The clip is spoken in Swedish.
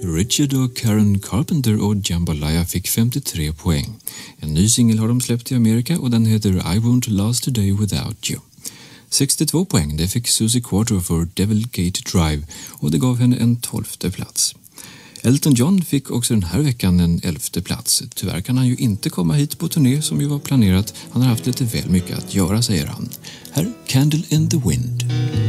Richard och Karen Carpenter och Jambalaya fick 53 poäng. En ny singel har de släppt i Amerika och den heter I Won't Last a Day Without You. 62 poäng, det fick Susie Quarter för Devil Gate Drive och det gav henne en 12:e plats. Elton John fick också den här veckan en 11:e plats. Tyvärr kan han ju inte komma hit på turné som ju var planerat. Han har haft lite väl mycket att göra, säger han. Här Candle in the Wind.